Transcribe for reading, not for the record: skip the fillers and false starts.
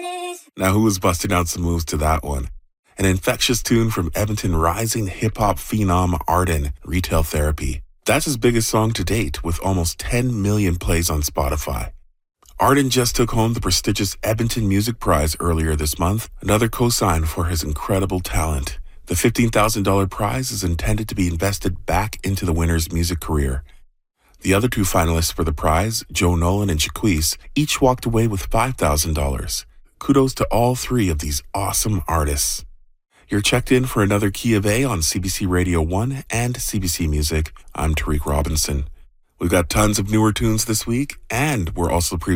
Now, who was busting out some moves to that one? An infectious tune from Edmonton rising hip-hop phenom Arden, Retail Therapy. That's his biggest song to date, with almost 10 million plays on Spotify. Arden just took home the prestigious Edmonton Music Prize earlier this month, another cosign for his incredible talent. The $15,000 prize is intended to be invested back into the winner's music career. The other two finalists for the prize, Joe Nolan and Jaquise, each walked away with $5,000. Kudos to all three of these awesome artists. You're checked in for another Key of A on CBC Radio 1 and CBC Music. I'm Tariq Robinson. We've got tons of newer tunes this week, and we're also